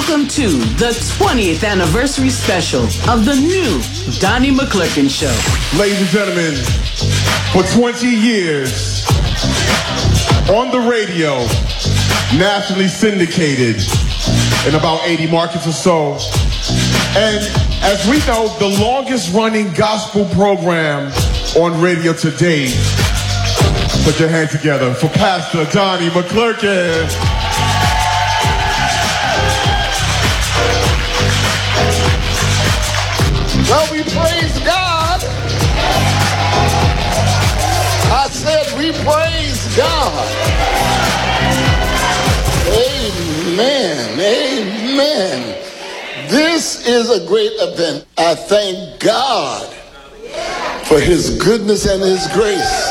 Welcome to the 20th anniversary special of the new Donnie McClurkin Show. Ladies and gentlemen, for 20 years, on the radio, nationally syndicated in about 80 markets or so, and as we know, the longest running gospel program on radio today. Put your hands together for Pastor Donnie McClurkin. Well, we praise God. I said we praise God. Amen. Amen. This is a great event. I thank God for his goodness and his grace.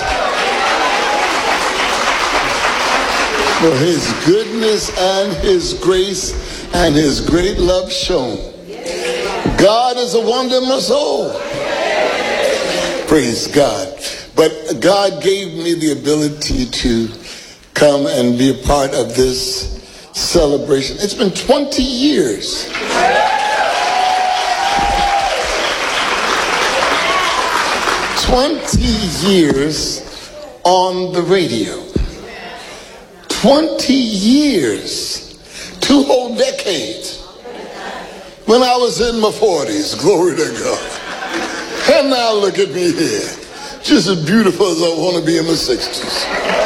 For his goodness and his grace and his great love shown. God is a wonder in my soul. Praise God. But God gave me the ability to come and be a part of this celebration. It's been 20 years. 20 years on the radio. 20 years. 2 whole decades. When I was in my 40s, glory to God. And now look at me here. Just as beautiful as I want to be in my 60s.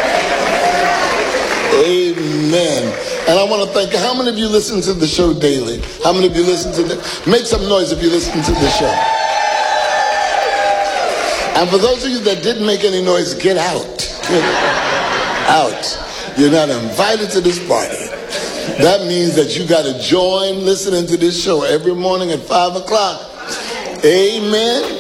Amen. And I want to thank you. How many of you listen to the show daily? How many of you listen to the... Make some noise if you listen to the show. And for those of you that didn't make any noise, get out. Get out. You're not invited to this party. That means that you got to join listening to this show every morning at 5 o'clock. Amen.